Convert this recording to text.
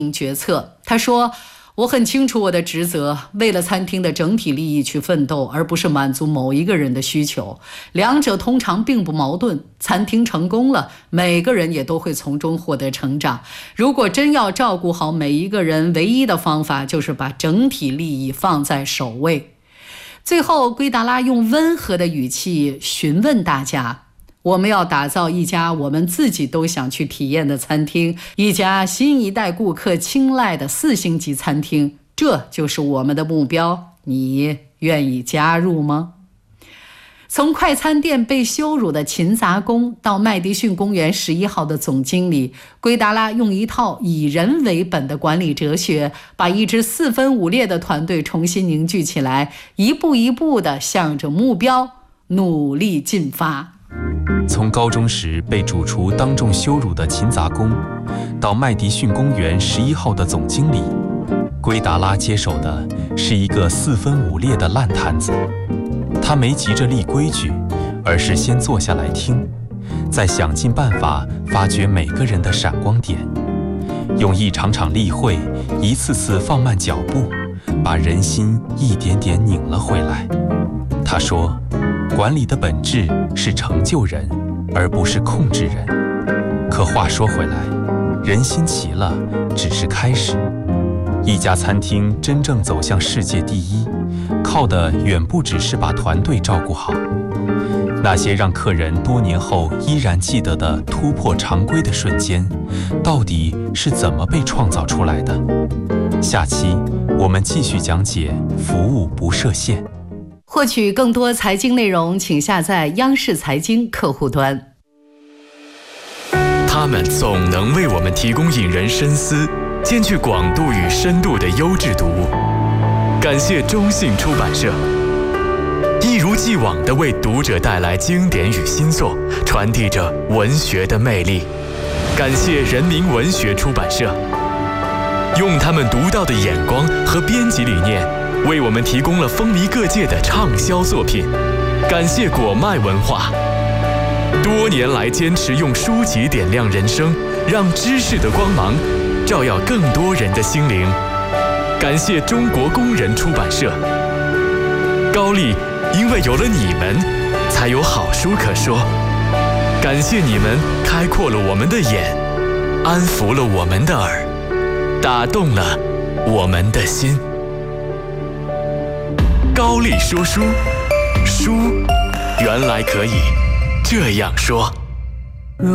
决策。他说，我很清楚我的职责，为了餐厅的整体利益去奋斗，而不是满足某一个人的需求。两者通常并不矛盾。餐厅成功了，每个人也都会从中获得成长。如果真要照顾好每一个人，唯一的方法就是把整体利益放在首位。最后，圭达拉用温和的语气询问大家，我们要打造一家我们自己都想去体验的餐厅，一家新一代顾客青睐的4星级餐厅，这就是我们的目标，你愿意加入吗？从快餐店被羞辱的勤杂工到麦迪逊公园11号的总经理，圭达拉用一套以人为本的管理哲学，把一支4分5裂的团队重新凝聚起来，一步一步地向着目标努力进发。 从高中时被主厨当众羞辱的勤杂工，到麦迪逊公园11号的总经理，圭达拉接手的是一个4分5裂的烂摊子。他没急着立规矩，而是先坐下来听，再想尽办法发掘每个人的闪光点，用一场场例会，一次次放慢脚步，把人心一点点拧了回来。他说，管理的本质是成就人，而不是控制人。可话说回来，人心齐了，只是开始。一家餐厅真正走向世界第一，靠的远不只是把团队照顾好。那些让客人多年后依然记得的突破常规的瞬间，到底是怎么被创造出来的？下期我们继续讲解服务不设限。 获取更多财经内容，请下载央视财经客户端。 他们总能为我们提供引人深思、兼具广度与深度的优质读物。感谢中信出版社，一如既往地为读者带来经典与新作，传递着文学的魅力。感谢人民文学出版社，用他们独到的眼光和编辑理念，为我们提供了风靡各界的畅销作品。感谢果麦文化，多年来坚持用书籍点亮人生，让知识的光芒照耀更多人的心灵。感谢中国工人出版社，高丽因为有了你们，才有好书可说。感谢你们开阔了我们的眼，安抚了我们的耳，打动了我们的心。高丽说书，书原来可以这样说。